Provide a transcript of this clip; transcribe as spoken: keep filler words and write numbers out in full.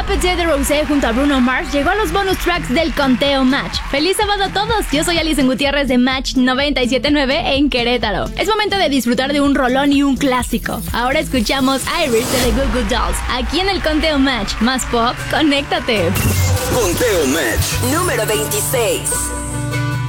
Petit de Rosé junto a Bruno Mars llegó a los bonus tracks del Conteo Match. ¡Feliz sábado a todos! Yo soy Alison Gutiérrez de Match noventa y siete punto nueve en Querétaro. Es momento de disfrutar de un rolón y un clásico. Ahora escuchamos Iris de The Goo Goo Dolls, aquí en el Conteo Match. Más pop, conéctate. Conteo Match número veintiséis.